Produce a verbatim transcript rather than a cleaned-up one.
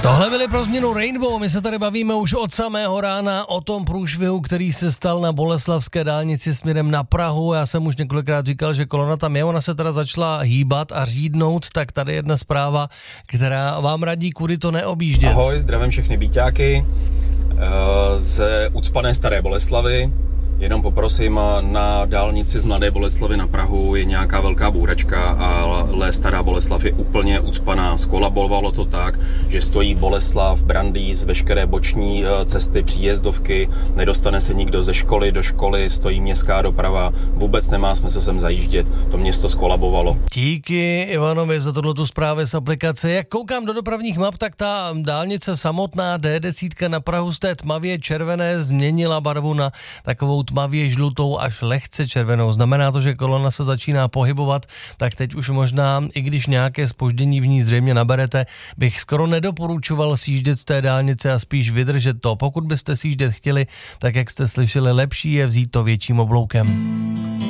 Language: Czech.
Tohle byly pro změnu Rainbow, my se tady bavíme už od samého rána o tom průšvihu, který se stal na Boleslavské dálnici směrem na Prahu. Já jsem už několikrát říkal, že kolona tam je, ona se teda začala hýbat a řídnout, tak tady jedna zpráva, která vám radí, kudy to neobjíždět. Ahoj, zdravím všechny Bíťáky ze ucpané Staré Boleslavy. Jenom poprosím, na dálnici z Mladé Boleslavy na Prahu je nějaká velká bůračka, ale Stará Boleslav je úplně ucpaná. Skolabovalo to tak, že stojí Boleslav, Brandýs, veškeré boční cesty, příjezdovky, nedostane se nikdo ze školy do školy, stojí městská doprava, vůbec nemá smysl sem zajíždět, to město skolabovalo. Díky Ivanovi za tohletu zprávu z aplikace. Jak koukám do dopravních map, tak ta dálnice samotná D deset na Prahu z té tmavě červené změnila barvu na takovou tmavě žlutou až lehce červenou. Znamená to, že kolona se začíná pohybovat, tak teď už možná, i když nějaké zpoždění v ní zřejmě naberete, bych skoro nedoporučoval sjíždět z té dálnice a spíš vydržet to. Pokud byste sjíždět chtěli, tak jak jste slyšeli, lepší je vzít to větším obloukem.